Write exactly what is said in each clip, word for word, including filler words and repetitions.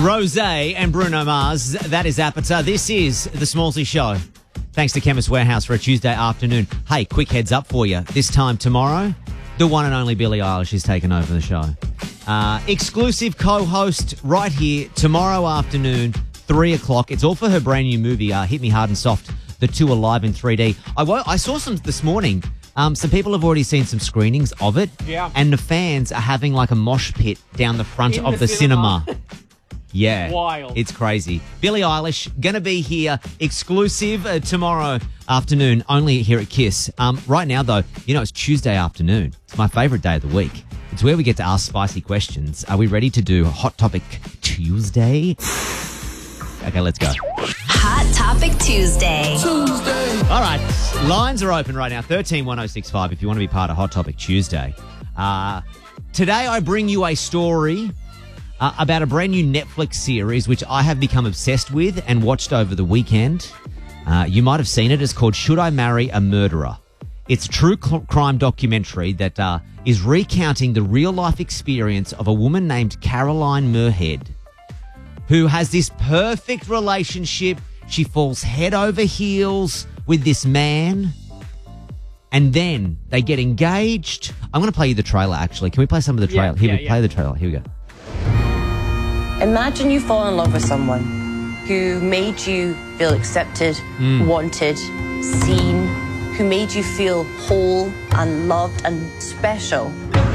Rosé and Bruno Mars. That is Appetite. This is the Smallsy Show. Thanks to Chemist Warehouse for a Tuesday afternoon. Hey, quick heads up for you. This time tomorrow, the one and only Billie Eilish is taking over the show. Uh, exclusive co-host right here tomorrow afternoon, three o'clock. It's all for her brand new movie, uh, Hit Me Hard and Soft, The Two Alive in three D. I, wo- I saw some this morning. Um, some people have already seen some screenings of it. Yeah. And the fans are having like a mosh pit down the front In of the, the cinema. cinema. Yeah. Wild. It's crazy. Billie Eilish going to be here exclusive uh, tomorrow afternoon, only here at Kiss. Um, right now, though, you know, it's Tuesday afternoon. It's my favourite day of the week. It's where we get to ask spicy questions. Are we ready to do Hot Topic Tuesday? Okay, let's go. Hot Topic Tuesday. Tuesday. All right. Lines are open right now. thirteen one oh six five if you want to be part of Hot Topic Tuesday. Uh, today I bring you a story uh, about a brand new Netflix series which I have become obsessed with and watched over the weekend. Uh, you might have seen it. It's called Should I Marry a Murderer? It's a true cl- crime documentary that uh, is recounting the real-life experience of a woman named Caroline Murhead, who has this perfect relationship. She falls head over heels with this man, and then they get engaged. I'm going to play you the trailer, actually. Can we play some of the trailer? Yeah, Here, yeah, we yeah. play the trailer. Here we go. Imagine you fall in love with someone who made you feel accepted, wanted, seen, who made you feel whole and loved and special.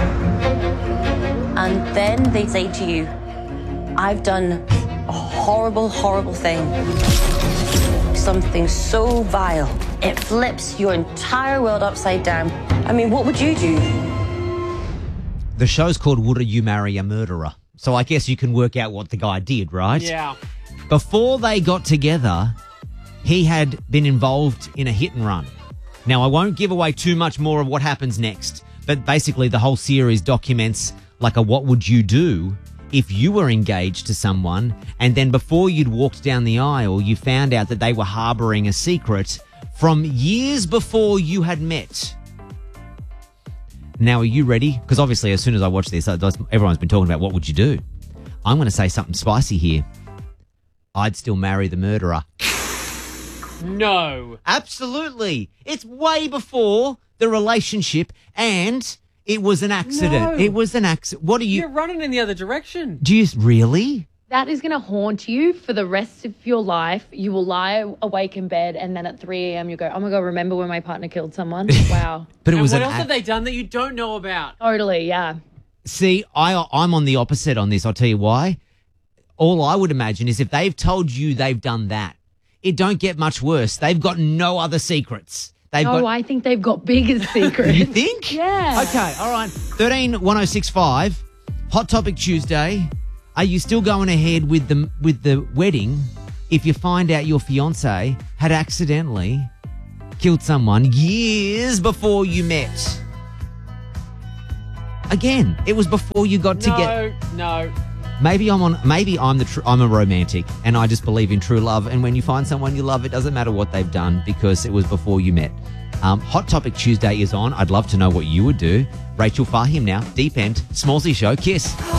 And then they say to you, I've done a horrible, horrible thing. Something so vile. It flips your entire world upside down. I mean, what would you do? The show's called Would You Marry a Murderer? So I guess you can work out what the guy did, right? Yeah. Before they got together, he had been involved in a hit and run. Now, I won't give away too much more of what happens next, but basically the whole series documents like a what would you do if you were engaged to someone and then before you'd walked down the aisle, you found out that they were harboring a secret from years before you had met. Now, are you ready? Because obviously, as soon as I watch this, everyone's been talking about what would you do. I'm going to say something spicy here. I'd still marry the murderer. No. Absolutely. It's way before the relationship and it was an accident. No. It was an accident. What are you... You're running in the other direction. Do you... Really? That is going to haunt you for the rest of your life. You will lie awake in bed and then at three a.m. you go, oh my God, remember when my partner killed someone? Wow. But it And was what an else ac- have they done that you don't know about? Totally, yeah. See, I, I'm on the opposite on this. I'll tell you why. All I would imagine is if they've told you they've done that, it don't get much worse. They've got no other secrets. They've No, got... I think they've got bigger secrets. You think? Yeah. Okay, all right. thirteen one oh six five, Hot Topic Tuesday. Are you still going ahead with the with the wedding if you find out your fiancé had accidentally killed someone years before you met? Again, it was before you got together. No, no. Maybe I'm on. Maybe I'm the. Tr- I'm a romantic, and I just believe in true love. And when you find someone you love, it doesn't matter what they've done because it was before you met. Um, Hot Topic Tuesday is on. I'd love to know what you would do. Rachel Fahim now. Deep End. Smallsy Show. Kiss.